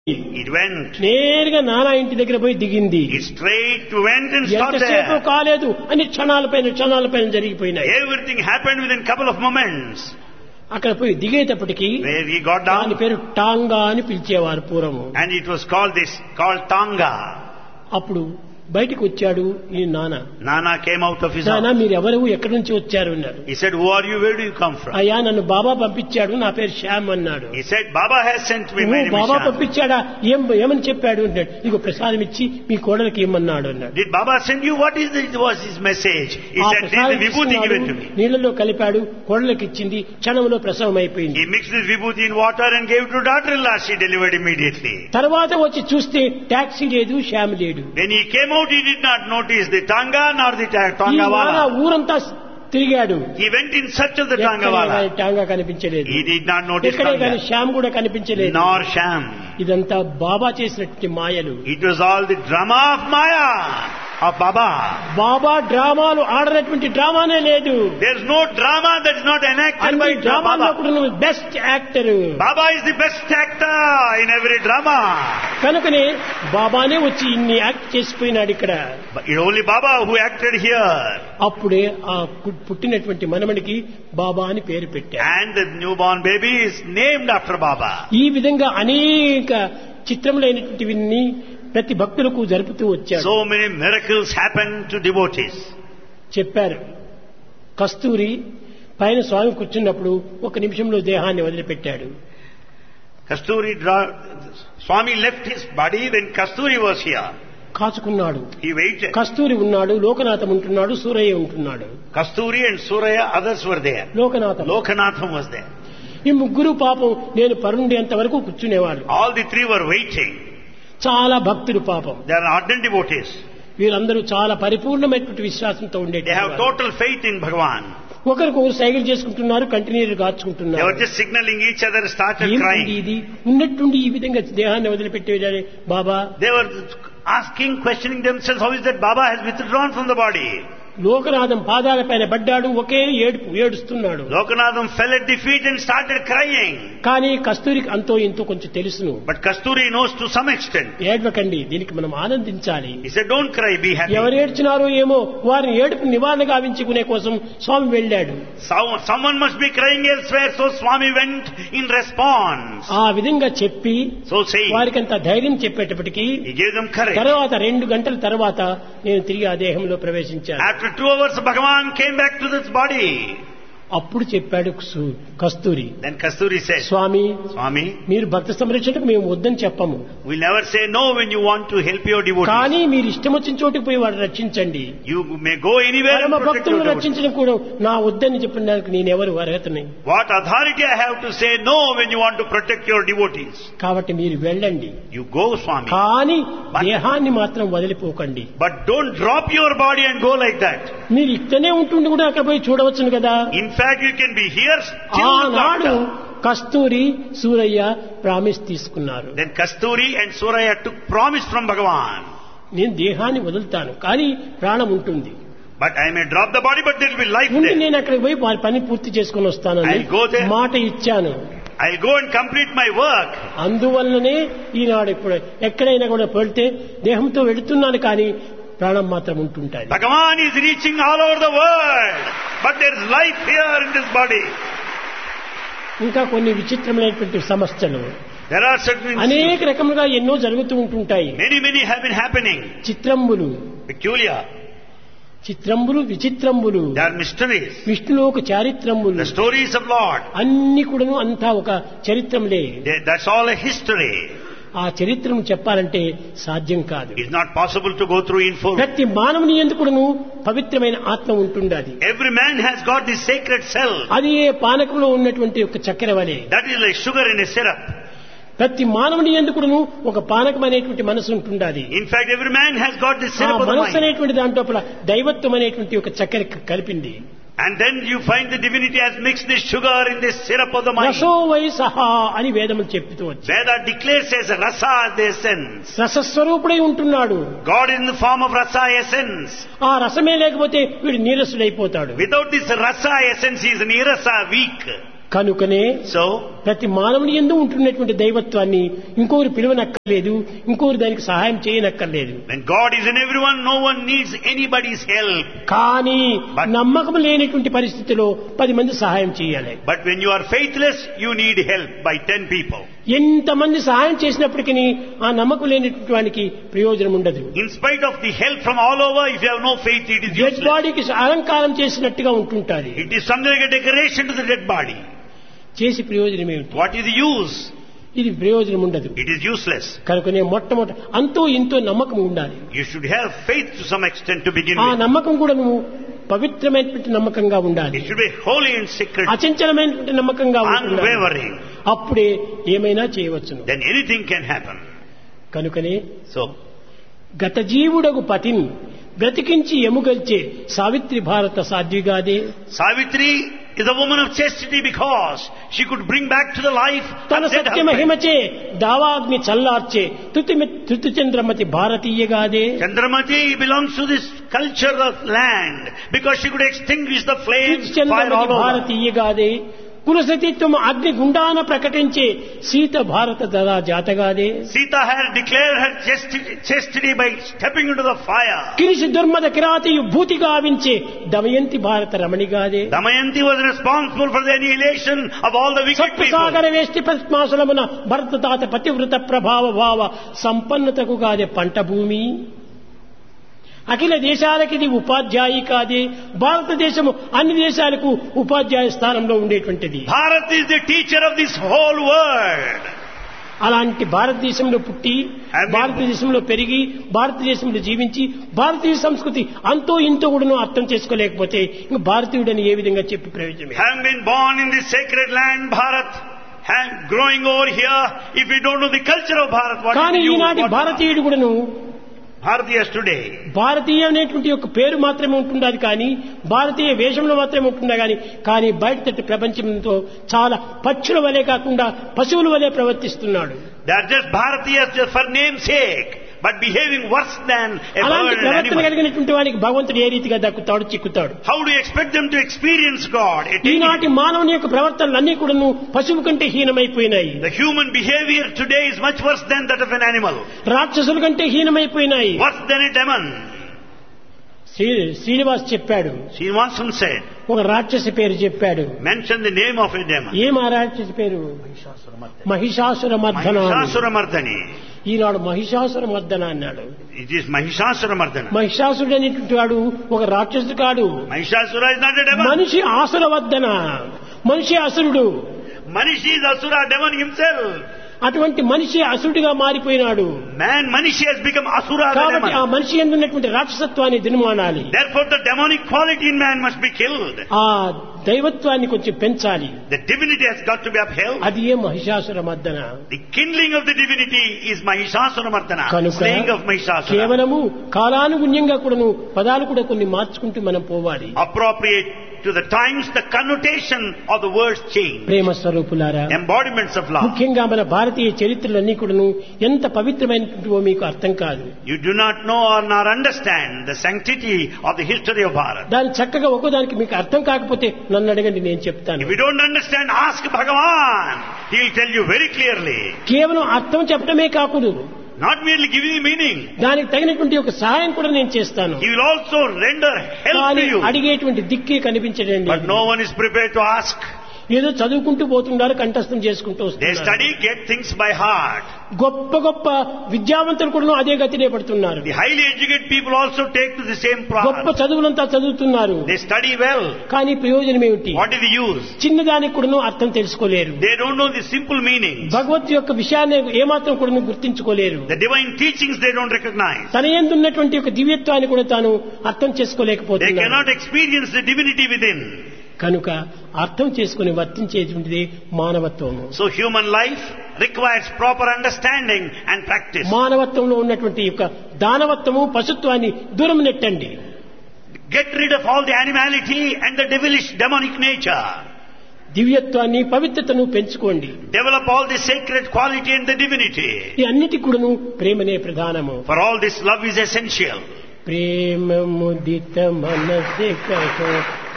It went. నేరుగా నానా ఇంటి దగ్గర పోయి దిగింది. It straight went and stopped ఎంతసేపు there. కాలేదు అని క్షణాలపైన జరిగిపోయినాయి. Everything happened within a couple of moments. అక్కడ పోయి దిగేటప్పటికి Where he got దాని down, పేరు టాంగా అని పిలిచేవారు పూర్వము. and it was called Tanga. అప్పుడు బయటికి వచ్చాడు ఈ నాన్న. Nana came out of his నాన్న house. మీరు ఎవరు, ఎక్కడి నుంచి వచ్చారు అన్నారు. He said, "Who are you? Where do you come from?" అయ్యా నన్ను బాబా పంపించాడు, నా పేరు శ్యామ్ అన్నాడు. He said, "Baba has sent me. My name is Baba Shyam." పంపించాడా, ఏమని చెప్పాడు అన్నాడు. ఇదిగో ప్రసాదం ఇచ్చి మీ కోడలికి ఇమ్మన్నాడు అన్నాడు. Did Baba send you? What was his message? He ఆ said, "This ప్రసాదం is the vibhuti given to me." నీళ్ళలో కలిపాడు, కోడలికి ఇచ్చింది, క్షణంలో ప్రసవం అయిపోయింది. He mixed this vibhuti in water and gave to daughter-in-law. She delivered immediately. తర్వాత వచ్చి చూస్తే టాక్సీ లేదు, శ్యామ్ లేడు. When he came out, he did not notice the Tanga nor the ఈ నాన్న Tangawala. ఊరంతా తిరిగాడు. He went in search of the ఎక్కడే కానీ Tangawala. టాంగా కనిపించలేదు. He did not notice ఎక్కడే కానీ Tanga, శ్యామ్ కూడా కనిపించలేదు. nor Sham. ఇదంతా బాబా చేసినటువంటి మాయలు. It was all the drama of Maya, of Baba. బాబా డ్రామాలు ఆడనటువంటి డ్రామానే లేదు. There's no drama that is not enacted అన్ని by డ్రామాల్లో Baba. కూడా నువ్వు best actor. Baba is the best actor in every drama. కనుకనే బాబానే వచ్చి ఇన్ని యాక్ట్ చేసిపోయినాడు ఇక్కడ. But it's only Baba who acted here. అప్పుడే ఆ పుట్టినటువంటి మనమడికి బాబా అని పేరు పెట్టారు. And the newborn baby is named after Baba. ఈ విధంగా అనేక చిత్రములైనటువంటివన్నీ ప్రతి భక్తులకు జరుపుతూ వచ్చాడు. So many miracles happen to devotees. చెప్పారు కస్తూరి పైన స్వామి కూర్చున్నప్పుడు ఒక నిమిషంలో దేహాన్ని వదిలిపెట్టాడు. Swami left his body when Kasturi was here. కాచుకున్నాడు. He waited. కస్తూరి ఉన్నాడు, లోకనాథం ఉంటున్నాడు, సూరయ్య ఉంటున్నాడు. Kasturi and Suraya, others were there. Lokanatham Lokanatham was there. ఈ ముగ్గురు పాపం నేను పరుండేంత వరకు కూర్చునేవాడు. All the three were waiting. చాలా భక్తులు పాపం. They are ardent devotees. వీరందరూ చాలా పరిపూర్ణమైనటువంటి విశ్వాసంతో They ఉండేది. have total faith in Bhagavan. ఒకరికొకరు సైకిల్ చేసుకుంటున్నారు, కంటిన్యూలు They కాచుకుంటున్నారు. were just signaling each other, started ఏంటి crying. ఇది ఉన్నట్టుండి ఈ విధంగా దేహాన్ని వదిలిపెట్టేదాన్ని బాబా. They were asking, questioning themselves, how is that Baba has withdrawn from the body? Lokanatham పాదాల పైన పడ్డాడు, ఒకే ఏడుస్తున్నాడు. Lokanatham fell at the feet and started crying. కానీ కస్తూరికి అంతో ఇంతో కొంచెం తెలుసును. But Kasturi knows to some extent. ఏడవకండి, దీనికి మనం ఆనందించాలి. He said, "Don't cry, be happy." ఎవరు ఏడ్చినారో ఏమో వారిని ఏడుపు నివారణ గావించుకునే కోసం స్వామి వెళ్ళాడు. Someone must be crying elsewhere, so Swami went in response. ఆ విధంగా చెప్పి So saying, వారికి అంత ధైర్యం చెప్పేటప్పటికి he gave them courage. తర్వాత 2 గంటల తర్వాత నేను తిరిగి ఆ దేహంలో ప్రవేశించాను. After 2 hours, Bhagavan came back to this body. అప్పుడు చెప్పాడు కస్తూరి, Then Kasturi said, స్వామి "Swami, మీరు భక్త సంరక్షణకు మేము వద్దని చెప్పము, we'll never say no when you want to help your devotees. కానీ మీరు ఇష్టం వచ్చిన చోటుకు పోయి వాడు రక్షించండి. You may go anywhere and పరమ protect your భక్తులను devotees. రక్షించడం కూడా నా వద్దని చెప్పడానికి నేనెవరు అర్హతని. What authority I have to say no when you want to protect your devotees? కాబట్టి మీరు వెళ్ళండి, You go, Swami. కానీ దేహాన్ని మాత్రం వదిలిపోకండి. But don't drop your body and go like that. మీరు ఇక్కడనే ఉంటుండి కూడా అక్కడ పోయి చూడవచ్చును కదా. In fact, you can be here still. ఆనాడు కస్తూరి సూరయ్య ప్రామిస్ తీసుకున్నారు. Then Kasturi and Suraya took promise from Bhagavan. నేను దేహాన్ని వదులుతాను, కానీ ప్రాణం ఉంటుంది. But I may drop the body, but there will be life ముందు there. నేను అక్కడికి పోయి వారి పని పూర్తి చేసుకుని వస్తానని I'll go there. మాట ఇచ్చాను. I'll go and complete my work. అందువల్లనే ఈనాడు ఇప్పుడు ఎక్కడైనా కూడా వెళ్తే దేహంతో వెళుతున్నాను, కానీ ప్రాణం మాత్రం ఉంటుంటాయి. Bhagavan is reaching all over the world, but there is life here in this body. ఇంకా కొన్ని విచిత్రమైనటువంటి సమస్యలు There are certain అనేక రకములుగా ఎన్నో జరుగుతూ ఉంటుంటాయి. many have been happening. చిత్రంబులు Peculiar. చిత్రంబులు విచిత్రంబులు, They are mysteries. విష్ణులో ఒక చారిత్రములు, The stories of Lord. అన్ని కూడాను అంతా ఒక చరిత్రములే. That's all a history. ఆ చరిత్రను చెప్పాలంటే సాధ్యం కాదు. It's not possible to go through in full. ప్రతి మానవుని ఎందుకును పవిత్రమైన ఆత్మ ఉంటుండాలి. Every man has got this sacred self. అది ఏ పానకంలో ఉన్నటువంటి ఒక చక్కెర వలె. That is like sugar in a syrup. ప్రతి మానవుని ఎందుకును ఒక పానకం అనేటువంటి మనసు ఉంటుండాలి. In fact, every man has got this ఆ syrup of the మనసు mind. అనేటువంటి దాంట్లో దైవత్వం అనేటువంటి ఒక చక్కెర కలిపింది. And then you find the divinity has mixed this sugar in this syrup of the mind. రసో why సహా అని వేదములు చెప్తూ వచ్చాయి. Veda declares as rasa the essence. రసస్వరూపుడై ఉంటున్నాడు. God in the form of rasa essence. ఆ రసమే లేకపోతే వీడు నీరసుడైపోతాడు. Without this rasa essence, he is nirasa, weak. కనుకనే So, ప్రతి మానవుని యందు ఉంటున్నటువంటి దైవత్వాన్ని ఇంకొకరు పిలువనక్కర్లేదు, ఇంకొకరు దానికి సహాయం చేయనక్కర్లేదు. when God is in everyone, no one needs anybody's help. కానీ నమ్మకం లేనటువంటి పరిస్థితిలో 10 మంది సహాయం చేయాలి. But when you are faithless, you need help by 10 people. ఎంతమంది సహాయం చేసినప్పటికీ ఆ నమ్మకం లేనటువంటి వానికి ప్రయోజనం ఉండదు. In spite of the help from all over, if you have no faith, it is dead useless. బాడీకి అలంకారం చేసినట్టుగా ఉంటుంటాది. It is something like a decoration to the dead body. చేసి ప్రయోజనం ఏమిటి? What is the use? ఇది ప్రయోజనం ఉండదు. It is useless. కనుకనే మొట్టమొదట అంతో ఇంతో నమ్మకం ఉండాలి. You should have faith to some extent to begin ఆ with. నమ్మకం కూడా నువ్వు పవిత్రమైనటువంటి నమ్మకంగా ఉండాలి. It should be holy and sacred, అచంచలమైనటువంటి నమ్మకంగా ఉండాలి. unwavering. అప్పుడే ఏమైనా చేయవచ్చును. Then anything can happen. కనుకనే So, గత జీవుడగు పతిని బ్రతికించి ఎముగల్చే సావిత్రి భారత సాధ్విగాదే. Savitri is a woman of chastity because she could bring back to the life తన her dead Satya husband. మహిమచే దావాగ్ని చల్లార్చే తుతిచంద్రమతి భారతీయగాదే. Chandramati belongs to this culture of land because she could extinguish the flames, fire తుతిచంద్రమతి all over. భారతీయగాదే. కులసతీత్వం అగ్ని గుండాన ప్రకటించే సీత భారత దదా జాతగాదే. Sita had declared her chastity by stepping into the fire. కిరిసి దుర్మద కిరాతియు భూతి గావించే Damayanti భారత రమణిగాదే. Damayanti was responsible for the annihilation of all the wicked people. సప్తసాగర వేష్టి పద్మాసులమున భరత తాత పతివృత ప్రభావ భావ సంపన్నతకు గాదే పంట భూమి. అఖిల దేశాలకి ఇది ఉపాధ్యాయి కాదే. భారతదేశము అన్ని దేశాలకు ఉపాధ్యాయ స్థానంలో ఉండేటువంటిది. Bharat is the teacher of this whole world. అలాంటి భారతదేశంలో పుట్టి, భారతదేశంలో పెరిగి, భారతదేశంలో జీవించి, భారతీయ సంస్కృతి అంతో ఇంతో కూడా అర్థం చేసుకోలేకపోతే ఇంక భారతీయుడని ఏ విధంగా చెప్పి ప్రయోజనం? Having been born in this sacred land, Bharat, growing over here, if we don't know the culture of Bharat, what కానీ is the use? ఈనాటి భారతీయుడు కూడాను Bharatiyas today, భారతీయ అనేటువంటి ఒక పేరు మాత్రమే ఉంటుండదు, కానీ భారతీయ వేషంలో మాత్రమే ఉంటుందా కానీ బయట తట్టు ప్రపంచంతో చాలా పక్షుల వలె కాకుండా పశువుల వలె ప్రవర్తిస్తున్నాడు. they are just Bharatiyas just for name's sake, but behaving worse than a అలాంటి bird and ప్రవర్తన animal. కలిగినటువంటి వానికి భగవంతుడు ఏ రీతిగా దక్కుతాడు, చిక్కుతాడు? How do you expect them to experience God? ఈనాటి మానవుని యొక్క ప్రవర్తనలన్నీ కూడాను పశువు కంటే హీనమైపోయినాయి. The human behavior today is much worse than that of an animal, రాక్షసుల కంటే హీనమైపోయినాయి. worse than a demon. Srinivas చెప్పాడు, Srinivasan said, ఒక రాక్షసి పేరు చెప్పాడు. mention the name of a demon. ఏం ఆ రాక్షసి పేరు? మహిషాసుర మర్దన. Mahishasuramardani. ఈనాడు మహిషాసుర మర్దన అన్నాడు. It is Mahishasuramardana. మహిషాసుడు అనేటువంటి వాడు ఒక రాక్షసుడు కాడు. Mahishasura is not a demon. మనిషి ఆసుర వద్దన, మనిషి అసురుడు. Manishi is Asura, demon himself. అటువంటి మనిషి అసురుడిగా మారిపోయినాడు. Manishi has become Asura, the కాబట్టి ఆ demon. మనిషి యందు ఉన్నటువంటి రాక్షసత్వాన్ని దినమానాలి. Therefore the demonic quality in man must be killed. ఆ దైవత్వాన్ని కొంచెం పెంచాలి. The divinity has got to be upheld. అది ఏ మహిషాసుర మర్దన. The kindling of the divinity is Mahishasuramardana, కనుక slaying of Mahishasura. కేవలము కాలానుగుణ్యంగా కూడాను పదాలు కూడా కొన్ని మార్చుకుంటూ మనం పోవాలి. Appropriate to the times, the connotation of the words change. ప్రేమ స్వరూపులారా, Embodiments of love. ముఖ్యంగా మన భారతీయ చరిత్రలన్నీ కూడాను ఎంత పవిత్రమైనటువంటివో మీకు అర్థం కాదు. You do not know or not understand the sanctity of the history of Bharat. దాని చక్కగా ఒక్కోదానికి మీకు అర్థం కాకపోతే నన్ను అడగండి, నేను చెప్తాను. If you don't understand, ask Bhagavan. He will tell you very clearly. కేవలం అర్థం చెప్పడమే కాకూడదు, Not merely giving the meaning. దానికి తగినటువంటి ఒక సహాయం కూడా నేను చేస్తాను. He will also render help to కానీ you. అడిగేటువంటి దిక్కే కనిపించడండి. But no one is prepared to ask. ఏదో చదువుకుంటూ పోతున్నారు, కంఠస్థం చేసుకుంటూ They వస్తున్నారు. study, get things by heart. గొప్ప గొప్ప విద్యావంతులు కూడా అదే గతినే పడుతున్నారు. The highly educated people also take to the same గొప్ప path. చదువులంతా చదువుతున్నారు, They study well. కానీ ప్రయోజనం ఏమిటి? What is the use? చిన్నదానికి కూడా అర్థం తెలుసుకోలేరు. They don't know the simple meaning. భగవత్ యొక్క విషయాన్ని ఏమాత్రం కూడా గుర్తించుకోలేరు. The divine teachings they don't recognize. తన యందు ఉన్నటువంటి ఒక దివ్యత్వాన్ని కూడా తాను అర్థం They చేసుకోలేకపోతున్నారు. cannot experience the divinity within. కనుక అర్థం చేసుకుని వర్తించేటువంటిది మానవత్వము. So human life requires proper understanding and practice. మానవత్వంలో ఉన్నటువంటి యొక్క దానవత్వము, పశుత్వాన్ని దూరం నెట్టండి. Get rid of all the animality and the devilish demonic nature. దివ్యత్వాన్ని, పవిత్రతను పెంచుకోండి. Develop all the sacred quality and the divinity. ఈ అన్నిటి కూడాను ప్రేమనే ప్రధానము. For all this, love is essential. ప్రేమ ముదిత మనసే కహో